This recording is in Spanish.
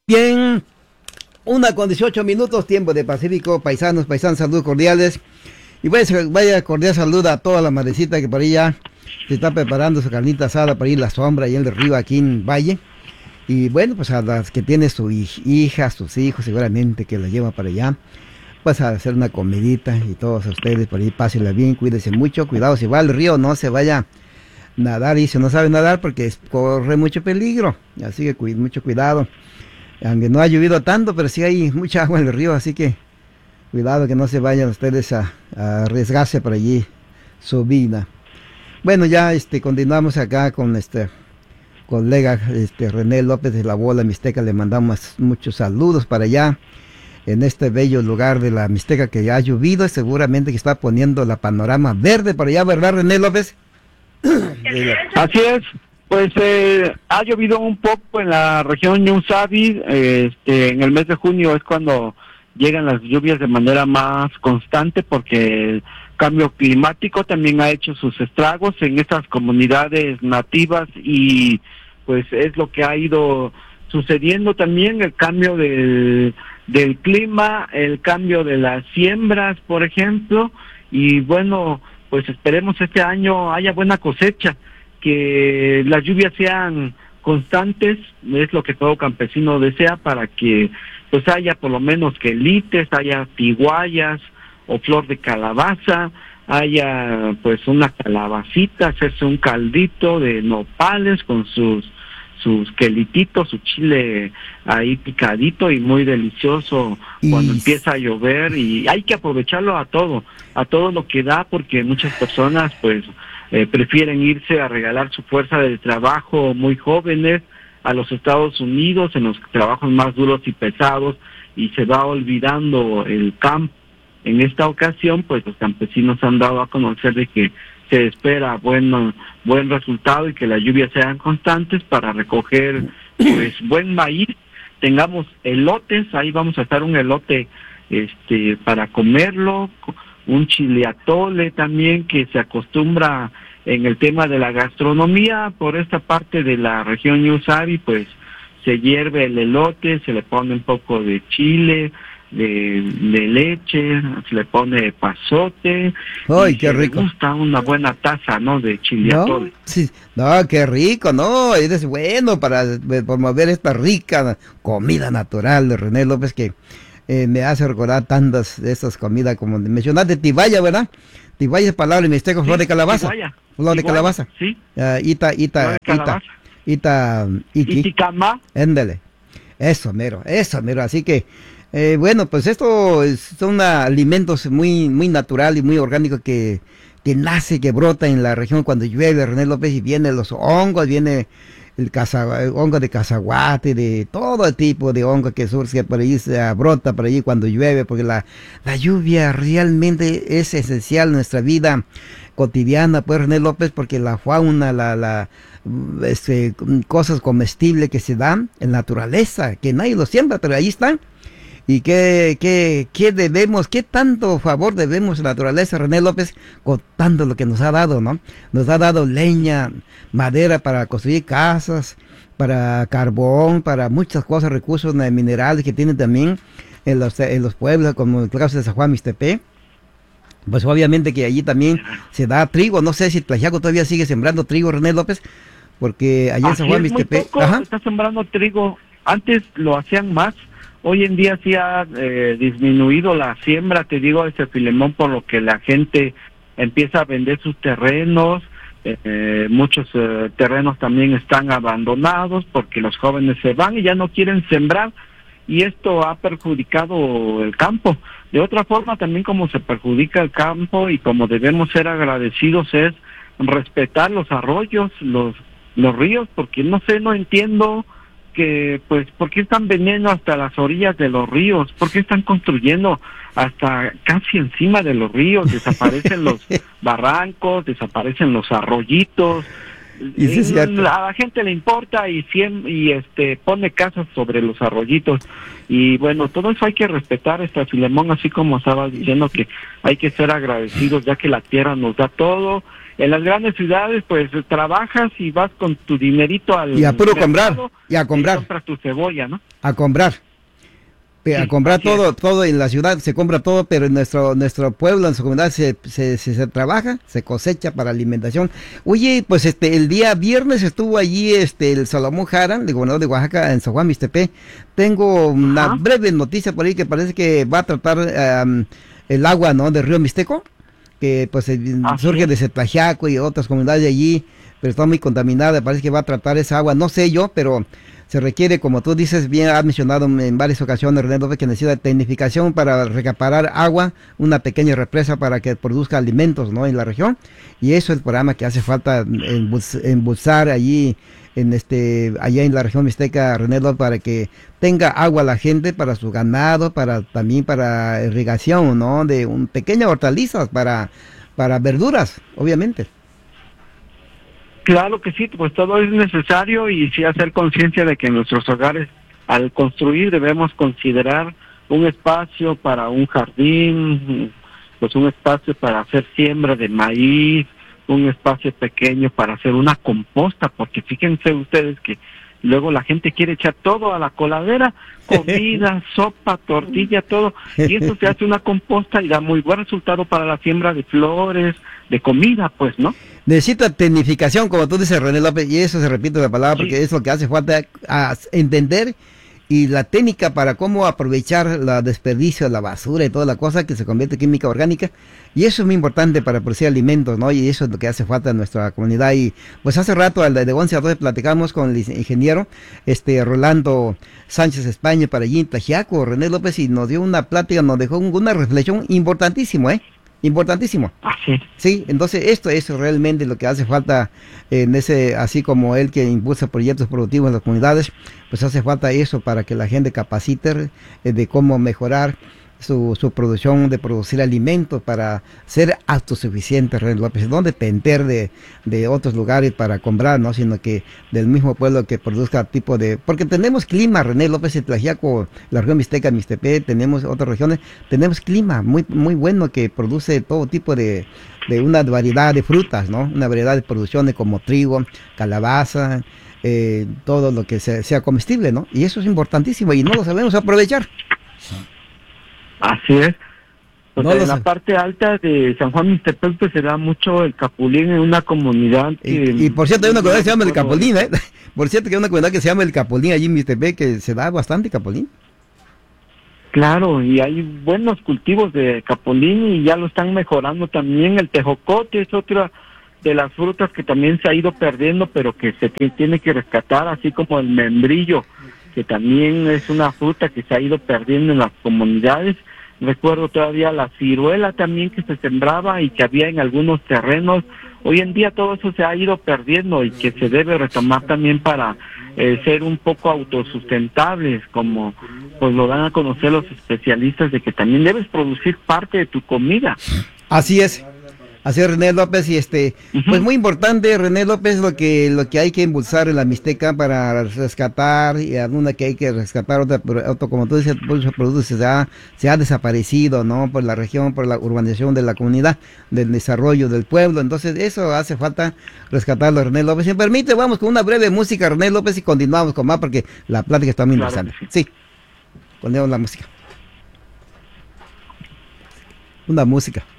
Bien, 1:18, tiempo de Pacífico, paisanos, saludos cordiales. Y vaya cordial saludo a toda la madrecita que por ahí ya se está preparando su carnita asada por ahí en la sombra y en el río aquí en Valle. Y bueno, pues a las que tiene su hija, sus hijos, seguramente que la lleva para allá, pues a hacer una comidita y todos ustedes por ahí pásenla bien, cuídense mucho, cuidado si va al río, no se vaya a nadar y si no sabe nadar porque corre mucho peligro, así que mucho cuidado. Aunque no ha llovido tanto, pero sí hay mucha agua en el río, así que cuidado que no se vayan ustedes a arriesgarse por allí su vida. Bueno, ya continuamos acá con colega René López de la Bola Mixteca, le mandamos muchos saludos para allá, en este bello lugar de la Mixteca que ya ha llovido, y seguramente que está poniendo la panorama verde por allá, ¿verdad, René López? Así es. Pues ha llovido un poco en la región Ñusabi, en el mes de junio es cuando llegan las lluvias de manera más constante porque el cambio climático también ha hecho sus estragos en estas comunidades nativas y pues es lo que ha ido sucediendo también, el cambio del clima, el cambio de las siembras, por ejemplo, y bueno, pues esperemos este año haya buena cosecha, que las lluvias sean constantes, es lo que todo campesino desea para que pues haya por lo menos quelites, haya tiguayas o flor de calabaza, haya pues una calabacita, hacerse un caldito de nopales con sus quelititos, su chile ahí picadito y muy delicioso cuando empieza a llover, y hay que aprovecharlo a todo lo que da, porque muchas personas pues prefieren irse a regalar su fuerza de trabajo muy jóvenes a los Estados Unidos en los trabajos más duros y pesados, y se va olvidando el campo. En esta ocasión pues los campesinos han dado a conocer de que se espera buen resultado y que las lluvias sean constantes para recoger pues buen maíz, tengamos elotes, ahí vamos a estar un elote para comerlo, un chile atole también que se acostumbra en el tema de la gastronomía por esta parte de la región Ñusabi, pues se hierve el elote, se le pone un poco de chile, de leche, se le pone pasote. ¡Ay, qué rico! Me gusta una buena taza, ¿no?, de chile atole. Sí, no, qué rico, ¿no? Es bueno para promover esta rica comida natural de René López que me hace recordar tantas de esas comidas como mencionaste, tibaya, ¿verdad? Tibaya es palabra en mixteco, sí, flor de calabaza. Flor de calabaza. Sí. Iticama. Éndale. Eso mero. Así que, bueno, pues esto son alimentos muy natural y muy orgánicos que nace, que brota en la región cuando llueve, René López, y vienen los hongos, viene el hongo de cazaguate, de todo tipo de hongo que surge por ahí, se brota por allí cuando llueve, porque la lluvia realmente es esencial en nuestra vida cotidiana, pues, René López, porque la fauna, cosas comestibles que se dan en la naturaleza, que nadie lo siembra, pero ahí están. Y qué tanto favor debemos a la naturaleza, René López, con tanto lo que nos ha dado, ¿no? Nos ha dado leña, madera para construir casas, para carbón, para muchas cosas, recursos minerales que tienen también en los pueblos, como el caso de San Juan Mixtepec. Pues obviamente que allí también se da trigo, no sé si Tlaxiaco todavía sigue sembrando trigo, René López, porque allí en San Juan Mixtepec se está sembrando trigo, antes lo hacían más. Hoy en día sí ha disminuido la siembra, te digo, Filemón, por lo que la gente empieza a vender sus terrenos, muchos terrenos también están abandonados porque los jóvenes se van y ya no quieren sembrar, y esto ha perjudicado el campo. De otra forma, también como se perjudica el campo y como debemos ser agradecidos, es respetar los arroyos, los ríos, porque no entiendo que pues ¿por qué están vendiendo hasta las orillas de los ríos? ¿Por qué están construyendo hasta casi encima de los ríos? Desaparecen los barrancos, desaparecen los arroyitos. Y sí, a la gente le importa y pone casas sobre los arroyitos, y bueno, todo eso hay que respetar, Filemón, así como estaba diciendo que hay que ser agradecidos ya que la tierra nos da todo, En las grandes ciudades, pues trabajas y vas con tu dinerito al y a puro comprar, y a comprar. Y compras tu cebolla, ¿no? A comprar. Sí, a comprar todo en la ciudad se compra todo, pero en nuestro pueblo, en nuestra comunidad se trabaja, se cosecha para alimentación. Oye, pues el día viernes estuvo allí el Salomón Jara, el gobernador de Oaxaca, en San Juan Mixtepec. Tengo una breve noticia por ahí que parece que va a tratar el agua, ¿no?, del río Mixteco, que pues surge de Zetlajiaco y otras comunidades de allí, pero está muy contaminada. Parece que va a tratar esa agua, no sé yo, pero se requiere, como tú dices, bien has mencionado en varias ocasiones, René López, que necesita tecnificación para recaparar agua, una pequeña represa para que produzca alimentos, ¿no?, en la región, y eso es el programa que hace falta embolsar allí allá en la región mixteca, René López, para que tenga agua la gente para su ganado, también para irrigación, ¿no?, de un pequeño hortalizas para verduras, obviamente. Claro que sí, pues todo es necesario, y sí hacer conciencia de que en nuestros hogares, al construir, debemos considerar un espacio para un jardín, pues un espacio para hacer siembra de maíz, un espacio pequeño para hacer una composta, porque fíjense ustedes que luego la gente quiere echar todo a la coladera, comida, sopa, tortilla, todo, y eso se hace una composta y da muy buen resultado para la siembra de flores, de comida, pues, ¿no? Necesita tecnificación, como tú dices, René López, y eso se repite la palabra, porque es lo que hace falta entender, y la técnica para cómo aprovechar la desperdicio, la basura y toda la cosa que se convierte en química orgánica, y eso es muy importante para producir alimentos, ¿no? Y eso es lo que hace falta en nuestra comunidad. Y pues hace rato, de 11 a 12, platicamos con el ingeniero Rolando Sánchez España para allí en Tlajiaco, René López, y nos dio una plática, nos dejó una reflexión importantísimo, importantísimo. Sí, entonces esto es realmente lo que hace falta así como él que impulsa proyectos productivos en las comunidades, pues hace falta eso para que la gente capacite de cómo mejorar su producción, de producir alimentos para ser autosuficientes, René López, no depender de otros lugares para comprar, no, sino que del mismo pueblo que produzca tipo de, porque tenemos clima, René López, en Tlajiaco, la región mixteca, Mixtepec, tenemos otras regiones, tenemos clima muy muy bueno que produce todo tipo de una variedad de frutas, ¿no? Una variedad de producciones como trigo, calabaza, todo lo que sea comestible, ¿no? Y eso es importantísimo y no lo sabemos aprovechar. Así es. Pues en la parte alta de San Juan Mixtepec pues se da mucho el capulín en una comunidad que... Y por cierto hay una comunidad que se llama el capulín, Por cierto que hay una comunidad que se llama el capulín allí en Mixtepec, que se da bastante capulín. Claro, y hay buenos cultivos de capulín y ya lo están mejorando también. El tejocote es otra de las frutas que también se ha ido perdiendo, pero que se tiene que rescatar, así como el membrillo, que también es una fruta que se ha ido perdiendo en las comunidades. Recuerdo todavía la ciruela también que se sembraba y que había en algunos terrenos. Hoy en día todo eso se ha ido perdiendo y que se debe retomar también para ser un poco autosustentables, como pues lo dan a conocer los especialistas, de que también debes producir parte de tu comida. Así es. Así es, René López, y pues muy importante, René López, lo que hay que impulsar en la Mixteca para rescatar, y alguna que hay que rescatar, otro como tú dices, pues, producto se ha desaparecido, ¿no? Por la región, por la urbanización de la comunidad, del desarrollo del pueblo. Entonces eso hace falta rescatarlo, René López. Si me permite, vamos con una breve música, René López, y continuamos con más, porque la plática está muy interesante. Sí, ponemos la música. Una música.